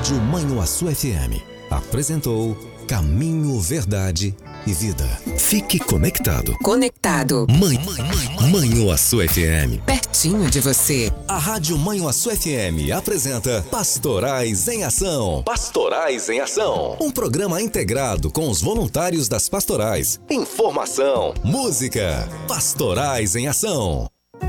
Rádio Manhuaçu FM apresentou Caminho, Verdade e Vida. Fique conectado. Conectado. Manhuaçu FM. Pertinho de você. A Rádio Manhuaçu FM apresenta Pastorais em Ação. Pastorais em Ação. Um programa integrado com os voluntários das pastorais. Informação, música. Pastorais em Ação.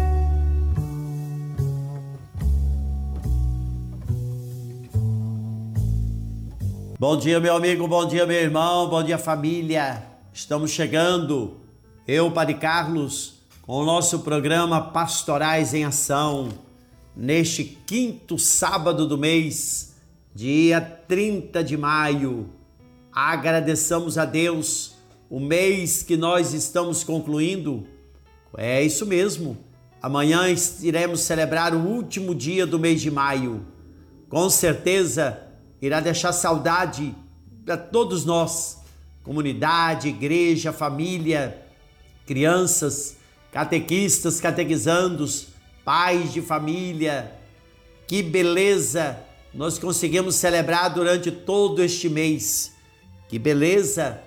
Bom dia, meu amigo, bom dia, meu irmão, bom dia, família. Estamos chegando, eu, Padre Carlos, com o nosso programa Pastorais em Ação, neste quinto sábado do mês, dia 30 de maio. Agradeçamos a Deus o mês que nós estamos concluindo. É isso mesmo, amanhã iremos celebrar o último dia do mês de maio. Com certeza, irá deixar saudade para todos nós, comunidade, igreja, família, crianças, catequistas, catequizandos, pais de família. Que beleza nós conseguimos celebrar durante todo este mês. Que beleza,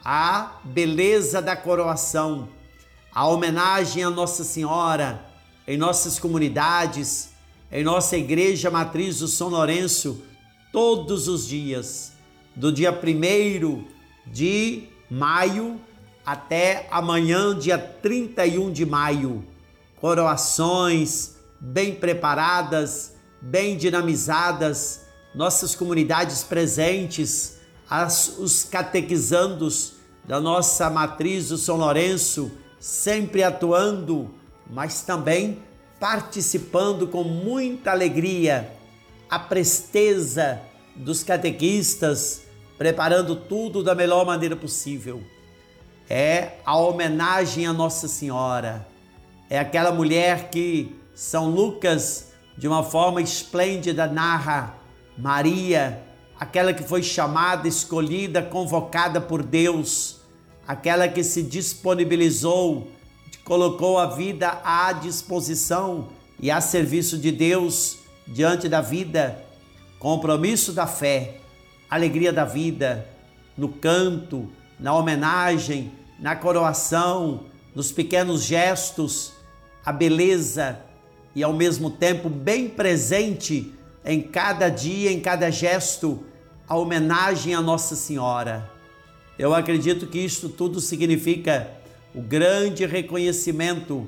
a beleza da coroação, a homenagem à Nossa Senhora em nossas comunidades, em nossa igreja matriz do São Lourenço, todos os dias, do dia 1º de maio até amanhã, dia 31 de maio. Coroações bem preparadas, bem dinamizadas, nossas comunidades presentes, os catequizandos da nossa matriz do São Lourenço, sempre atuando, mas também participando com muita alegria. A presteza dos catequistas, preparando tudo da melhor maneira possível. É a homenagem à Nossa Senhora. É aquela mulher que São Lucas, de uma forma esplêndida, narra: Maria, aquela que foi chamada, escolhida, convocada por Deus, aquela que se disponibilizou, colocou a vida à disposição e a serviço de Deus, diante da vida, compromisso da fé, alegria da vida, no canto, na homenagem, na coroação, nos pequenos gestos, a beleza e ao mesmo tempo bem presente em cada dia, em cada gesto, a homenagem à Nossa Senhora. Eu acredito que isto tudo significa o grande reconhecimento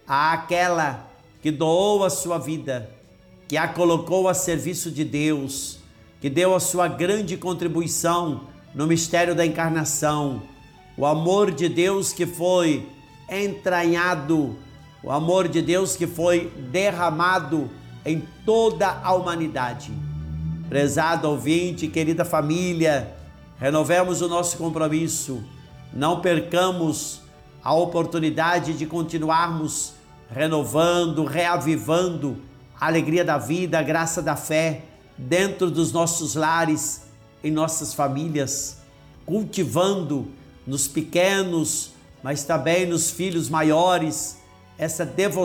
àquela que doou a sua vida, que a colocou a serviço de Deus, que deu a sua grande contribuição no mistério da encarnação, o amor de Deus que foi entranhado, o amor de Deus que foi derramado em toda a humanidade. Prezado ouvinte, querida família, renovemos o nosso compromisso, não percamos a oportunidade de continuarmos renovando, reavivando a alegria da vida, a graça da fé, dentro dos nossos lares, em nossas famílias, cultivando nos pequenos, mas também nos filhos maiores, essa devoção